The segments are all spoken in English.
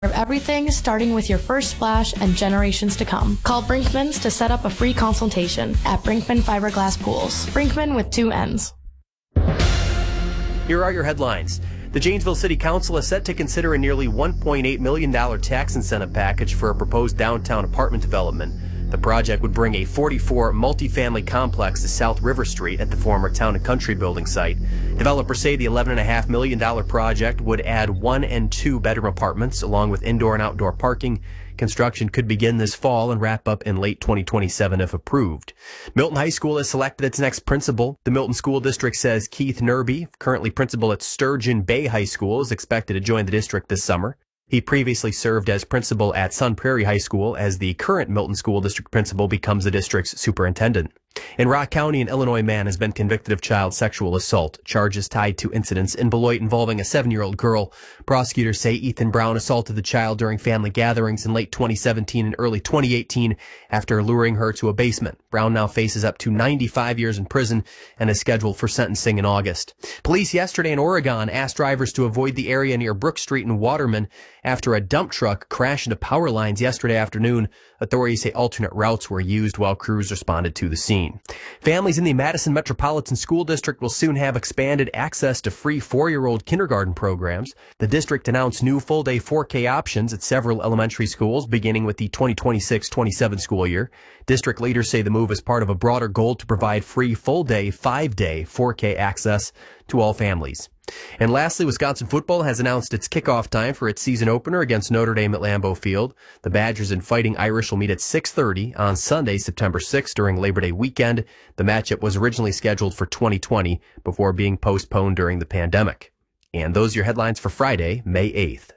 of everything, starting with your first splash and generations to come. Call Brinkman's to set up a free consultation at Brinkman Fiberglass Pools. Brinkman with 2 N's. Here are your headlines. The Janesville City Council is set to consider a nearly $1.8 million tax incentive package for a proposed downtown apartment development. The project would bring a 44 multifamily complex to South River Street at the former Town and Country building site. Developers say the $11.5 million project would add 1 and 2 bedroom apartments along with indoor and outdoor parking. Construction could begin this fall and wrap up in late 2027 if approved. Milton High School has selected its next principal. The Milton School District says Keith Nerby, currently principal at Sturgeon Bay High School, is expected to join the district this summer. He previously served as principal at Sun Prairie High School as the current Milton School District principal becomes the district's superintendent. In Rock County, an Illinois man has been convicted of child sexual assault, charges tied to incidents in Beloit involving a 7-year-old girl. Prosecutors say Ethan Brown assaulted the child during family gatherings in late 2017 and early 2018 after luring her to a basement. Brown now faces up to 95 years in prison and is scheduled for sentencing in August. Police yesterday in Oregon asked drivers to avoid the area near Brook Street in Waterman after a dump truck crashed into power lines yesterday afternoon. Authorities say alternate routes were used while crews responded to the scene. Families in the Madison Metropolitan School District will soon have expanded access to free 4-year-old kindergarten programs. The district announced new full-day 4K options at several elementary schools beginning with the 2026-27 school year. District leaders say the move is part of a broader goal to provide free full-day, 5-day 4K access to all families. And lastly, Wisconsin football has announced its kickoff time for its season opener against Notre Dame at Lambeau Field. The Badgers and Fighting Irish will meet at 6:30 on Sunday, September 6th during Labor Day weekend. The matchup was originally scheduled for 2020 before being postponed during the pandemic. And those are your headlines for Friday, May 8th.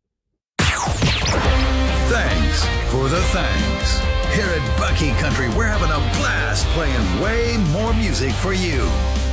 Thanks for the thanks. Here at Bucky Country, we're having a blast playing way more music for you.